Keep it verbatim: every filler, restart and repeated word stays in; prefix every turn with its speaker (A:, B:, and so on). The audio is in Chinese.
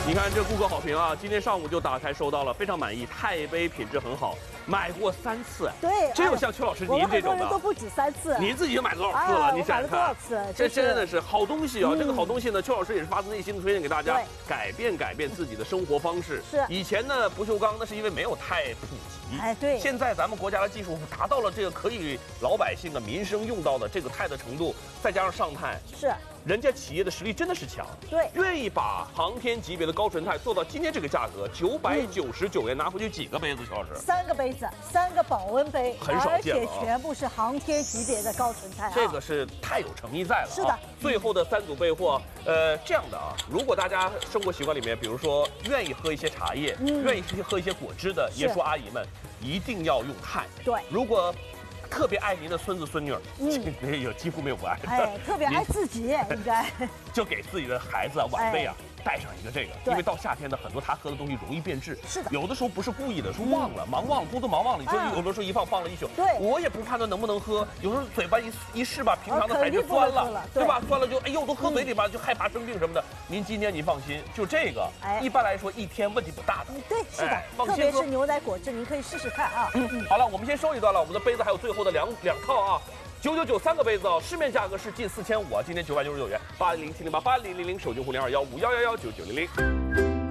A: 你看这顾客好评啊，今天上午就打开收到了，非常满意，钛杯品质很好，买过三次。
B: 对，
A: 真有像邱老师您这种的，
B: 都不止三次。
A: 您自己就买多少次了？你想想看，这真的是好东西啊！这个好东西呢，邱老师也是发自内心的推荐给大家，改变改变自己的生活方式。
B: 是。
A: 以前呢，不锈钢那是因为没有钛普及。
B: 哎，对。
A: 现在咱们国家的技术达到了这个可以老百姓的民生用到的这个钛的程度，再加上上钛，
B: 是。
A: 人家企业的实力真的是强，
B: 对，
A: 愿意把航天级别的高纯钛做到今天这个价格，九百九十九元拿回去几个杯子，邱老师？
B: 三个杯子，三个保温杯，
A: 很少见了，
B: 而且全部是航天级别的高纯钛啊！
A: 这个是太有诚意在了。
B: 是的，
A: 最后的三组备货，呃，这样的啊，如果大家生活习惯里面，比如说愿意喝一些茶叶，嗯、愿意喝一些果汁的爷叔阿姨们，一定要用钛。
B: 对，
A: 如果特别爱您的孙子孙女儿，嗯，有几乎没有不爱的。
B: 哎，特别爱自己应该，
A: 就给自己的孩子啊、晚辈啊。哎带上一个这个，因为到夏天呢，很多他喝的东西容易变质。
B: 是的，
A: 有的时候不是故意的，是忘了，忙忘了，工作忙忘了，你就有的时候一放放了一宿。
B: 对，
A: 我也不判断能不能喝，有时候嘴巴一一试吧，平常的还是酸了，对吧？酸了就哎呦，都喝嘴里吧，就害怕生病什么的。您今天您放心，就这个，一般来说一天问题不大的。
B: 对，是的，特别是牛奶果汁，您可以试试看啊。
A: 嗯，好了，我们先收一段了，我们的杯子还有最后的两两套啊。九九九三个杯子啊，市面价格是近四千五啊，今天九百九十九元，八零七零八八零零零手机户零二幺五幺幺幺九九零零。